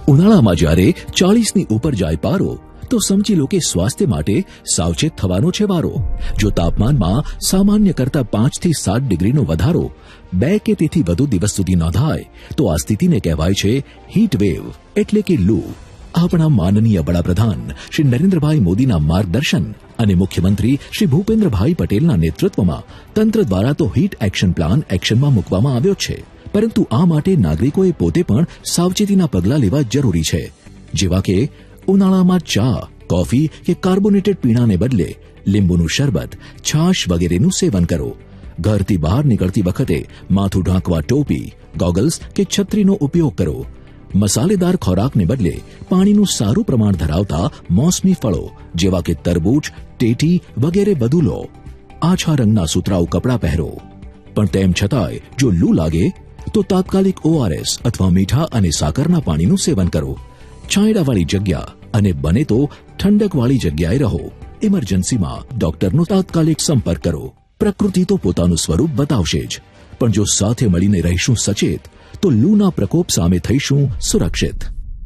ઉનાળામાં જ્યારે 40ની ઉપર જાય પારો તો સમજી લો કે સ્વાસ્થ્ય માટે સાવચેત થવાનો છે વારો. જો તાપમાનમાં સામાન્ય કરતા 5 થી 7 ડિગ્રીનો વધારો 2 કે તેથી વધુ દિવસ સુધી નોંધાય તો આ સ્થિતિને કહેવાય છે હીટ વેવ એટલે કે લૂ. આપણા માનનીય વડાપ્રધાન શ્રી નરેન્દ્રભાઈ મોદીના માર્ગદર્શન અને મુખ્યમંત્રી શ્રી ભૂપેન્દ્રભાઈ પટેલના નેતૃત્વમાં તંત્ર દ્વારા તો હીટ એક્શન પ્લાન એક્શનમાં મૂકવામાં આવ્યો છે, પરંતુ આ માટે નાગરિકોએ પોતે પણ સાવચેતીના પગલાં લેવા જરૂરી છે, જેવા કે ઉનાળામાં ચા, કોફી કે કાર્બોનેટેડ પીણાને બદલે લીંબુનું શરબત, છાશ વગેરેનું સેવન કરો. ઘરથી બહાર નીકળતી વખતે માથું ઢાંકવા ટોપી, ગોગલ્સ કે છત્રીનો ઉપયોગ કરો. મસાલેદાર ખોરાકને બદલે પાણીનું સારું પ્રમાણ ધરાવતા મોસમી ફળો જેવા કે તરબૂચ, ટેટી વગેરે વધુ લો. આછા રંગના સુતરાઉ કપડાં પહેરો. પણ તેમ છતાંય જો લૂ લાગે તો તાત્કાલિક ORS અથવા મીઠા અને સાકરના પાણીનું સેવન કરો. છાંયડાવાળી જગ્યા અને બને તો ઠંડકવાળી જગ્યાએ રહો. ઇમરજન્સીમાં ડોક્ટરનો તાત્કાલિક સંપર્ક કરો. પ્રકૃતિ તો પોતાનું સ્વરૂપ બતાવશે જ, પણ જો સાથે મળીને રહીશું સચેત તો લૂના પ્રકોપ સામે થઈશું સુરક્ષિત.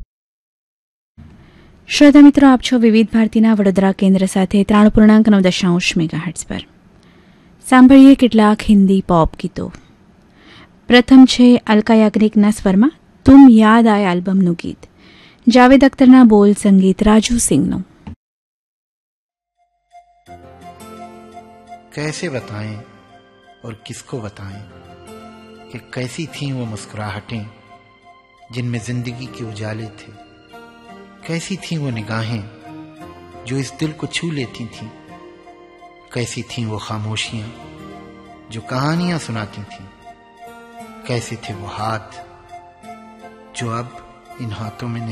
શ્રોતા મિત્રો, આપ છો વિવિધ ભારતીના વડોદરા કેન્દ્ર સાથે 93.9 મેગાહર્ટ્ઝ પર. સાંભળીએ કેટલાક હિન્દી પોપ ગીતો. પ્રથમ છે અલકા યાજ્ઞિકના સ્વરમાં તુમ યાદ આય આલ્બમનું ગીત. જાવેદ અખ્તરના બોલ, સંગીત રાજુ સિંહનું. कैसे बताएं और किसको बताएं कि कैसी थीं वो मुस्कुराहटें जिनमें जिंदगी के उजाले थे. कैसी थीं वो निगाहें जो इस दिल को छू लेती थीं. कैसी थीं वो खामोशियां जो कहानियां सुनाती थीं. कैसे थे वो हाथ जो अब इन हाथों में